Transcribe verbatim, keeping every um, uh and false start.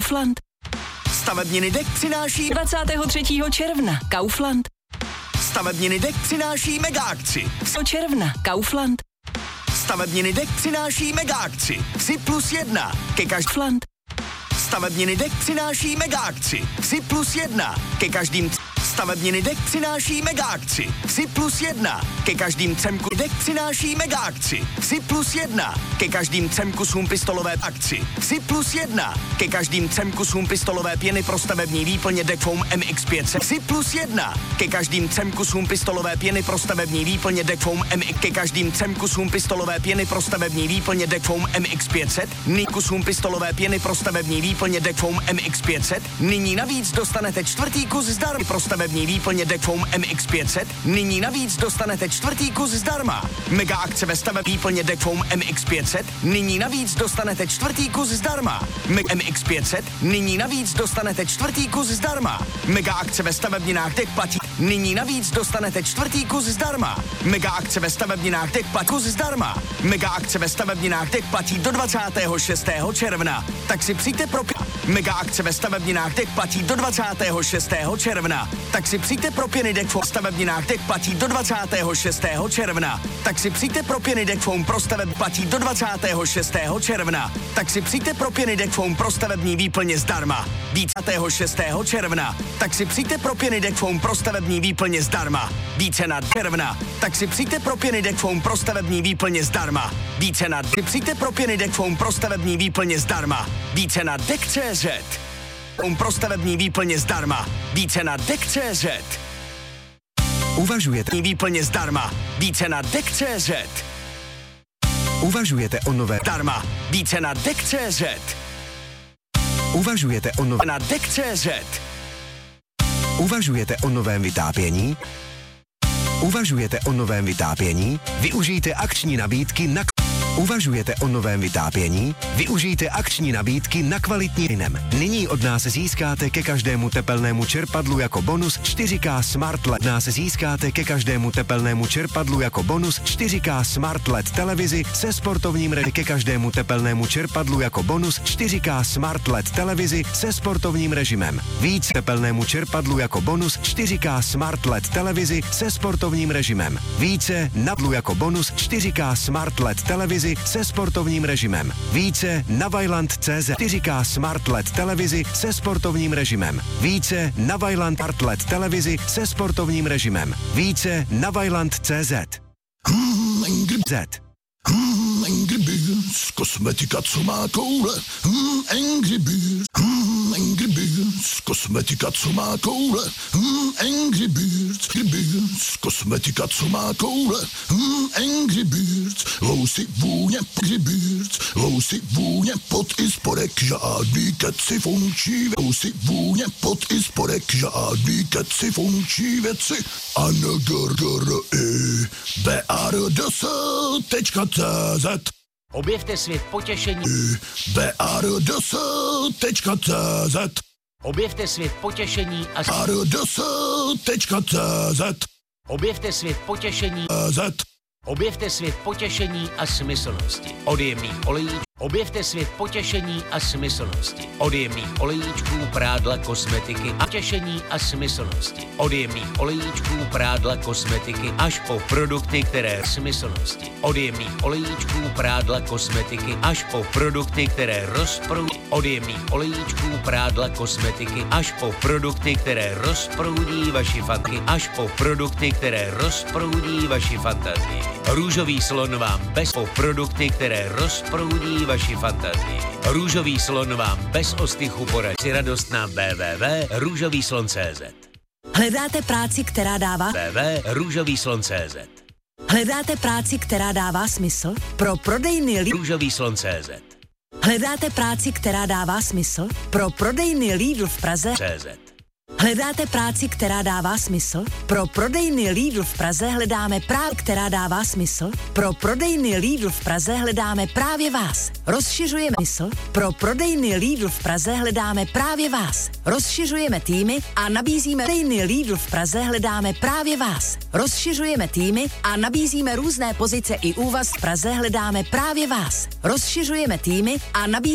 Kaufland. Stavebniny D E K přináší dvacátého třetího června. Kaufland. Stavebniny D E K přináší mega akci. června. Kaufland. Stavebniny D E K přináší mega akci. tři plus jedna. Ke každým. Stavebniny D E K přináší mega akci. tři plus jedna. Ke každým. Stavebniny D E K přináší mega akci. tři plus jedna. Ke každým třem D E K přináší mega akci. tři plus jedna. Ke každým třem kusům pistolové akci. tři plus jedna. Ke každým třem kusům pistolové pěny pro stavební výplně D E K Foam M X pět set. tři plus jedna. Ke každým třem kusům pistolové pěny pro stavební výplně D E K Foam M X. Ke každým třem kusům pistolové pěny pro stavební výplně D E K Foam M X pět set. Nyní kusům pistolové pěny pro stavební výplně D E K Foam M X pět set. Nyní navíc dostanete čtvrtý kus zdarma pro stavební výplně D E K Foam M X pět set. Nyní navíc dostanete čtvrtý kus zdarma. Mega akce ve stavební výplně D E K Foam M X pět set. Nyní navíc dostanete čtvrtý kus zdarma. Mega M X pět set. Nyní navíc dostanete čtvrtý kus zdarma. Mega akce ve stavebninách D E K platí. Nyní navíc dostanete čtvrtý kus zdarma. Mega akce ve stavebninách D E K platí kus zdarma. Mega akce ve stavebninách D E K platí do dvacátého šestého června. Tak si přijďte pro Mega akce ve stavebninách D E K platí do dvacátého šestého června. Tak si přijďte pro pěny D E K Foam. Stavebninách D E K platí do dvacátého šestého června. Tak si přijďte pro pěny D E K Foam pro staveb platí do dvacátého šestého června. Tak si přijďte pro pěny D E K Foam pro stavební výplně zdarma. dvacátého šestého června. Tak si přijďte pro pěny D E K Foam pro stavební výplně zdarma. Více na června. Tak si přijďte pro pěny D E K Foam pro stavební výplně zdarma. Více na si přijďte pro pěny D E K Foam pro stavební výplně zdarma. Více na D E K tečka cé zet. Pro stavební výplně zdarma. Více na D E K tečka cé zet. Uvažujete výplně zdarma. Více na D E K tečka cé zet. Uvažujete o nové zdarma. Více na D E K tečka cé zet. Uvažujete o nové na D E K tečka cé zet. Uvažujete o novém vytápění? Uvažujete o novém vytápění? Využijte akční nabídky na Uvažujete o novém vytápění? Využijte akční nabídky na kvalitní plynem. Nyní od nás získáte ke každému tepelnému čerpadlu jako bonus čtyři ká Smart L E D. Od nás získáte ke každému tepelnému čerpadlu jako bonus čtyři ká Smart L E D televizi se sportovním režimem. Ke každému tepelnému čerpadlu jako bonus čtyři ká Smart L E D televizi se sportovním režimem. Víc tepelnému čerpadlu jako bonus čtyři ká Smart L E D televizi se sportovním režimem. Více na dlu jako bonus čtyři ká Smart L E D televizi se sportovním režimem. Více na Vajland tečka cé zet. čtyři ká Smart L E D televizi se sportovním režimem. Více na Vajland Smart L E D televizi se sportovním režimem. Více na Vajland tečka cé zet. Hmm, Angry Z. Hmm, Angry Birds, kosmetika, co má koule. Hmm, Angry Birds, hmm, Angry Birds, kosmetika, co má koule. Hmm, Angry Birds, Angry Birds, kosmetika, co má koule. Hmm, Angry Birds, lousy vůně, Angry Birds, lousy vůně, pod i spodek, žádný keci funčí, lousy vůně, pod i spodek, žádný keci funčí věci. A n g r i b r d s tečka cé zet. Objevte svět potěšení. b r d s tečka cé zet. Objevte svět potěšení a b r d s tečka cé zet. Objevte svět potěšení. Z. Objevte svět potěšení a smyslnosti. Od jemných olejíčků. Objevte svět potěšení a smyslnosti. Od jemných olejíčků, prádla, kosmetiky a potěšení a smyslnosti. Od jemných olejíčků, prádla, kosmetiky až po produkty, které smyslnosti. Od jemných olejíčků, prádla, kosmetiky až po produkty, které rozproudí. Od jemných olejíčků, prádla, kosmetiky až po produkty, které rozproudí vaši fantazii. Až po produkty, které rozproudí vaši fantazii. Růžový slon vám bez po produkty, které rozproudí vaši fantazii. Růžový slon vám bez ostychu poradí radost na w w w tečka růžový slon tečka cé zet. Hledáte práci, která dává w w w tečka růžový slon tečka cé zet. Hledáte práci, která dává smysl? Pro prodejny Lidl. růžový slon tečka cé zet. Hledáte práci, která dává smysl? Pro prodejny Lidl v Praze. cé zet. Hledáte práci, která dává smysl? Pro prodejny Lidl v Praze hledáme práci, která dává smysl? Pro prodejny Lidl v Praze hledáme právě vás. Rozšiřujeme smysl? Pro prodejny Lidl v Praze hledáme právě vás. Rozšiřujeme týmy a nabízíme prodejny Lidl v Praze hledáme právě vás. Rozšiřujeme týmy a nabízíme různé pozice i úvaz v Praze hledáme právě vás. Rozšiřujeme týmy a nabízíme